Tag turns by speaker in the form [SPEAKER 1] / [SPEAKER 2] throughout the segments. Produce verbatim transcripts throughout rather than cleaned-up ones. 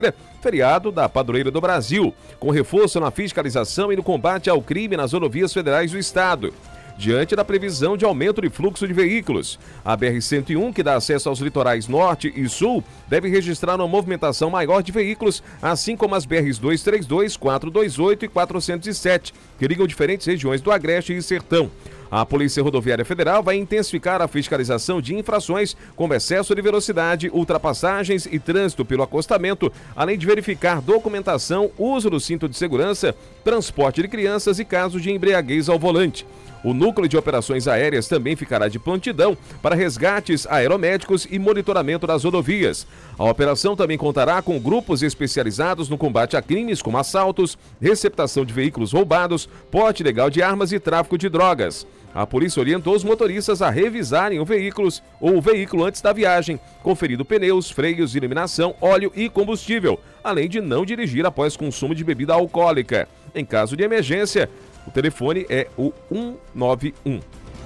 [SPEAKER 1] feriado da Padroeira do Brasil, com reforço na fiscalização e no combate ao crime nas rodovias federais do estado. Diante da previsão de aumento de fluxo de veículos, a B R cento e um, que dá acesso aos litorais norte e sul, deve registrar uma movimentação maior de veículos, assim como as B Rs duzentos e trinta e dois, quatrocentos e vinte e oito e quatrocentos e sete, que ligam diferentes regiões do Agreste e Sertão. A Polícia Rodoviária Federal vai intensificar a fiscalização de infrações como excesso de velocidade, ultrapassagens e trânsito pelo acostamento, além de verificar documentação, uso do cinto de segurança, transporte de crianças e casos de embriaguez ao volante. O Núcleo de Operações Aéreas também ficará de prontidão para resgates aeromédicos e monitoramento das rodovias. A operação também contará com grupos especializados no combate a crimes como assaltos, receptação de veículos roubados, porte ilegal de armas e tráfico de drogas. A polícia orientou os motoristas a revisarem os veículos ou o veículo antes da viagem, conferindo pneus, freios, iluminação, óleo e combustível, além de não dirigir após consumo de bebida alcoólica. Em caso de emergência, o telefone é o um nove um.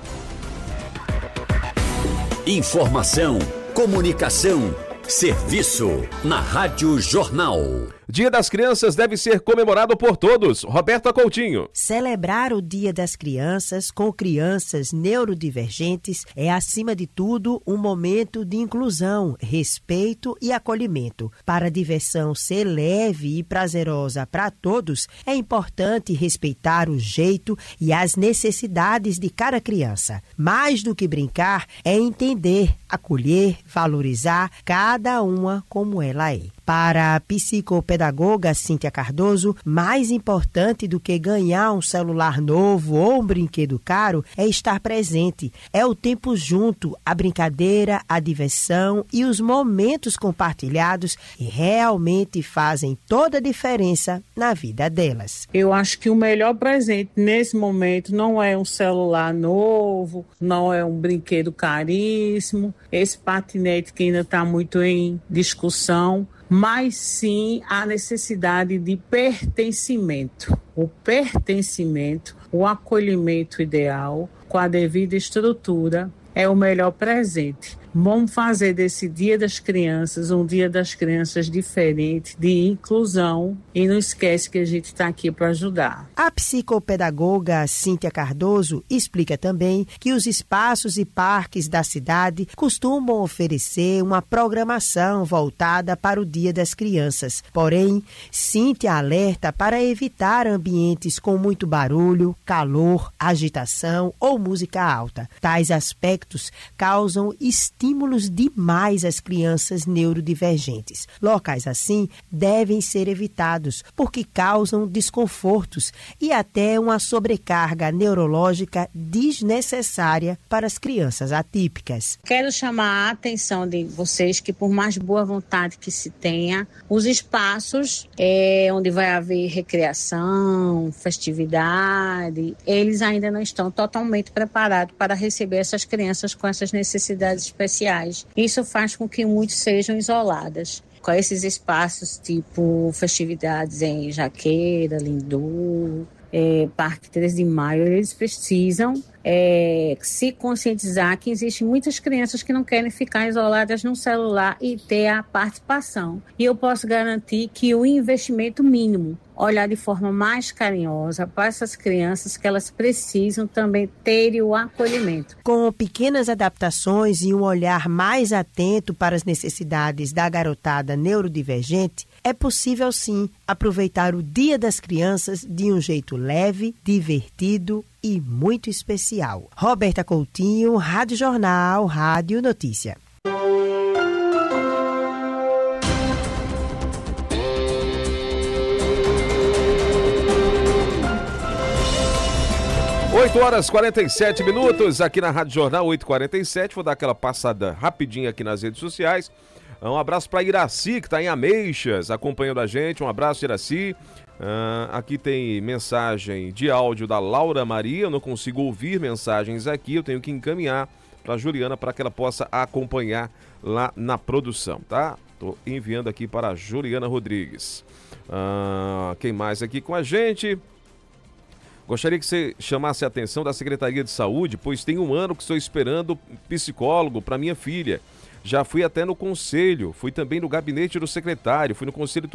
[SPEAKER 2] Informação, comunicação, serviço na Rádio Jornal.
[SPEAKER 1] Dia das Crianças deve ser comemorado por todos. Roberta Coutinho.
[SPEAKER 3] Celebrar o Dia das Crianças com crianças neurodivergentes é, acima de tudo, um momento de inclusão, respeito e acolhimento. Para a diversão ser leve e prazerosa para todos, é importante respeitar o jeito e as necessidades de cada criança. Mais do que brincar, é entender, acolher, valorizar cada uma como ela é. Para a psicopedagoga Cíntia Cardoso, mais importante do que ganhar um celular novo ou um brinquedo caro é estar presente. É o tempo junto, a brincadeira, a diversão e os momentos compartilhados que realmente fazem toda a diferença na vida delas.
[SPEAKER 4] Eu acho que o melhor presente nesse momento não é um celular novo, não é um brinquedo caríssimo, esse patinete que ainda está muito em discussão, mas sim a necessidade de pertencimento. O pertencimento, o acolhimento ideal, com a devida estrutura, é o melhor presente. Vamos fazer desse Dia das Crianças um Dia das Crianças diferente, de inclusão, e não esquece que a gente está aqui para ajudar.
[SPEAKER 3] A psicopedagoga Cíntia Cardoso explica também que os espaços e parques da cidade costumam oferecer uma programação voltada para o Dia das Crianças. Porém, Cíntia alerta para evitar ambientes com muito barulho, calor, agitação ou música alta. Tais aspectos causam estímulos estímulos demais às crianças neurodivergentes. Locais assim devem ser evitados porque causam desconfortos e até uma sobrecarga neurológica desnecessária para as crianças atípicas.
[SPEAKER 4] Quero chamar a atenção de vocês que, por mais boa vontade que se tenha, os espaços é, onde vai haver recreação, festividade, eles ainda não estão totalmente preparados para receber essas crianças com essas necessidades especiais. Isso faz com que muitos sejam isoladas. Com esses espaços tipo festividades em Jaqueira, Lindu, é, Parque três de Maio, eles precisam é, se conscientizar que existem muitas crianças que não querem ficar isoladas no celular e ter a participação. E eu posso garantir que o investimento mínimo, olhar de forma mais carinhosa para essas crianças que elas precisam também ter o acolhimento.
[SPEAKER 3] Com pequenas adaptações e um olhar mais atento para as necessidades da garotada neurodivergente, é possível sim aproveitar o Dia das Crianças de um jeito leve, divertido e muito especial. Roberta Coutinho, Rádio Jornal, Rádio Notícia.
[SPEAKER 1] oito horas e quarenta e sete minutos aqui na Rádio Jornal, oito e quarenta e sete. Vou dar aquela passada rapidinho aqui nas redes sociais. Um abraço para Iraci, que está em Ameixas, acompanhando a gente. Um abraço, Iraci. Uh, aqui tem mensagem de áudio da Laura Maria. Eu não consigo ouvir mensagens aqui. Eu tenho que encaminhar para a Juliana para que ela possa acompanhar lá na produção, tá? Estou enviando aqui para a Juliana Rodrigues. Uh, quem mais aqui com a gente? Gostaria que você chamasse a atenção da Secretaria de Saúde, pois tem um ano que estou esperando psicólogo para minha filha. Já fui até no conselho, fui também no gabinete do secretário, fui no conselho